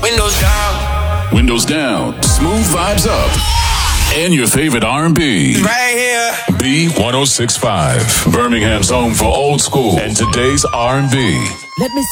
Windows down. Windows down. Smooth vibes up. And your favorite R&B. Right here. B1065. Birmingham's home for old school and today's R&B. Let me